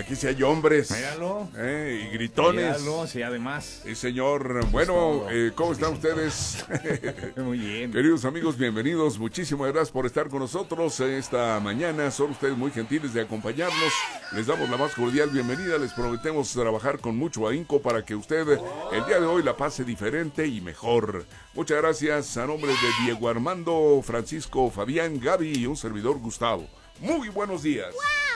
aquí sí hay hombres. Míralo. Y gritones. Míralo, sí, además. Sí, señor. Bueno, ¿cómo están ustedes? Muy bien. Queridos amigos, bienvenidos. Muchísimas gracias por estar con nosotros esta mañana. Son ustedes muy gentiles de acompañarnos. Les damos la más cordial bienvenida. Les prometemos trabajar con mucho ahínco para que usted el día de hoy la pase diferente y mejor. Muchas gracias a nombre de Diego Armando, Francisco, Fabián, Gaby y un servidor Gustavo. Muy buenos días.